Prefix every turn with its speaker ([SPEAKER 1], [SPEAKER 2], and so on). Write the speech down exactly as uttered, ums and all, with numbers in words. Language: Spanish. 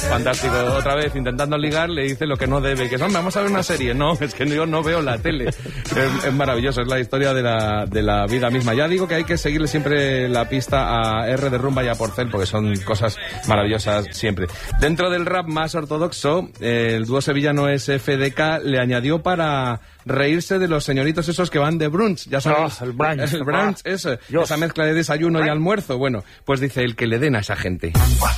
[SPEAKER 1] fantástico. Otra vez, intentando ligar, le dice lo que no debe, que son, vamos a ver una serie. No, es que yo no veo la tele. Es, es maravilloso, es la historia de la, de la vida misma. Ya digo que hay que seguirle siempre la pista a R de Rumba y a Porcel, porque son cosas maravillosas siempre. Dentro del rap más ortodoxo, eh, el dúo sevillano S F D K le añadió para reírse de los señoritos esos que van de brunch. Ya sabes,
[SPEAKER 2] oh, el brunch,
[SPEAKER 1] el brunch, eso, esa mezcla de desayuno y almuerzo. Bueno, pues dice, el que le den a esa gente.